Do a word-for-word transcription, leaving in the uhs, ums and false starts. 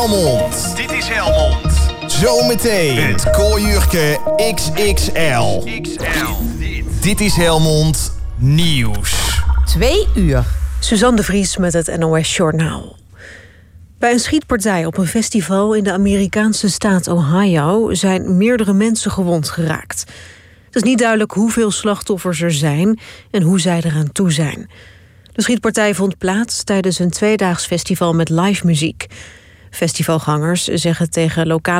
Helmond. Dit is Helmond. Zometeen het Kooijuurke X X L. X L. Dit. Dit is Helmond Nieuws. Twee uur. Suzanne de Vries met het N O S Journaal. Bij een schietpartij op een festival in de Amerikaanse staat Ohio zijn meerdere mensen gewond geraakt. Het is niet duidelijk hoeveel slachtoffers er zijn en hoe zij eraan toe zijn. De schietpartij vond plaats tijdens een tweedaags festival met live muziek. Festivalgangers zeggen tegen lokale